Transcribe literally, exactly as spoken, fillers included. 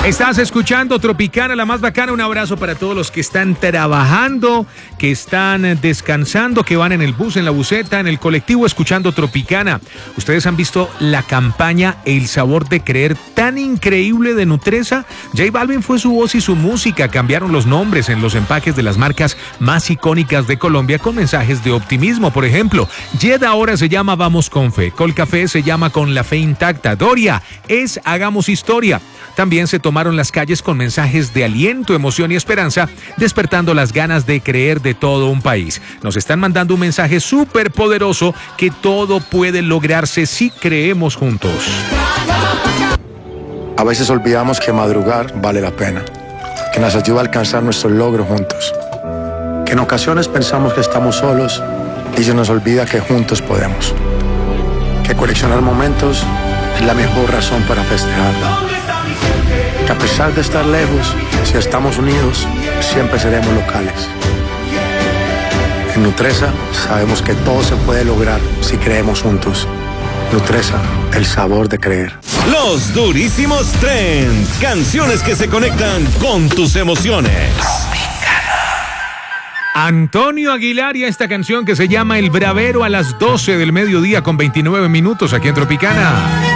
Estás escuchando Tropicana, la más bacana. Un abrazo para todos los que están trabajando, que están descansando, que van en el bus, en la buseta, en el colectivo, escuchando Tropicana. Ustedes han visto la campaña El Sabor de Creer, tan increíble de Nutresa. J Balvin fue su voz y su música. Cambiaron los nombres en los empaques de las marcas más icónicas de Colombia con mensajes de optimismo. Por ejemplo, Jed ahora se llama Vamos con Fe. Colcafé se llama Con la Fe Intacta. Doria es Hagamos Historia. También se tomaron las calles con mensajes de aliento, emoción y esperanza, despertando las ganas de creer de todo un país. Nos están mandando un mensaje súper poderoso que todo puede lograrse si creemos juntos. A veces olvidamos que madrugar vale la pena, que nos ayuda a alcanzar nuestros logros juntos, que en ocasiones pensamos que estamos solos y se nos olvida que juntos podemos, que coleccionar momentos es la mejor razón para festejar. Que a pesar de estar lejos, si estamos unidos, siempre seremos locales. En Nutresa sabemos que todo se puede lograr si creemos juntos. Nutresa, el sabor de creer. Los durísimos trends, canciones que se conectan con tus emociones. Antonio Aguilar y esta canción que se llama El Bravero a las doce del mediodía con veintinueve minutos aquí en Tropicana.